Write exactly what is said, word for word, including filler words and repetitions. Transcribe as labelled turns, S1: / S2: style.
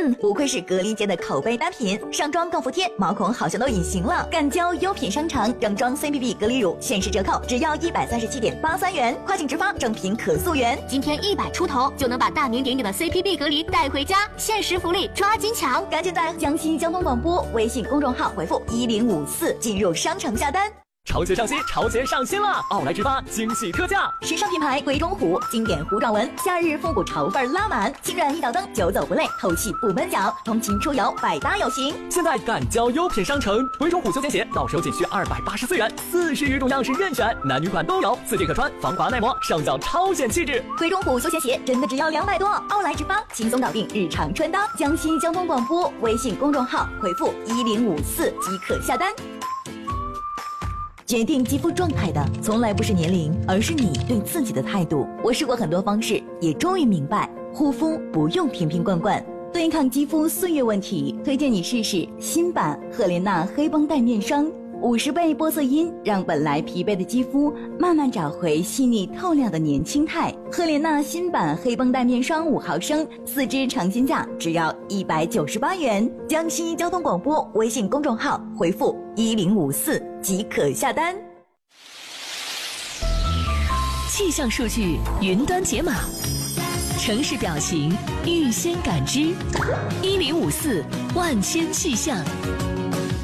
S1: 嗯，不愧是隔离间的口碑单品，上妆更服帖，毛孔好像都隐形了。感娇优品商城整装 C P B 隔离乳限时折扣，只要一百三十七点八三元，跨境直发，正品可溯源。
S2: 今天一百出头就能把大名鼎鼎的 C P B 隔离带回家，限时福利，抓紧抢！
S1: 赶紧在江西交通广播微信公众号回复一零五四进入商城下单。
S3: 潮鞋上新，潮鞋上新了！奥莱直发惊喜特价，
S1: 时尚品牌鬼冢虎经典糊状纹，夏日复古潮范拉满，轻软一脚蹬，久走不累，透气不闷脚，通勤出游百搭有型。
S3: 现在赶交优品商城，鬼冢虎休闲鞋到手仅需二百八十四元，四十余种样式任选，男女款都有，四件可穿，防滑耐磨，上脚超显气质。
S1: 鬼冢虎休闲鞋真的只要两百多，奥莱直发轻松搞定日常穿搭。江西交通广播微信公众号回复一零五四即可下单。决定肌肤状态的从来不是年龄，而是你对自己的态度。我试过很多方式，也终于明白，护肤不用瓶瓶罐罐。对抗肌肤岁月问题，推荐你试试新版赫莲娜黑绷带面霜，五十倍玻色因让本来疲惫的肌肤慢慢找回细腻透亮的年轻态。赫莲娜新版黑绷带面霜五毫升，四支成新价只要一百九十八元。江西交通广播微信公众号回复一零五四即可下单。
S4: 气象数据云端解码，城市表情预先感知，一零五四万千气象。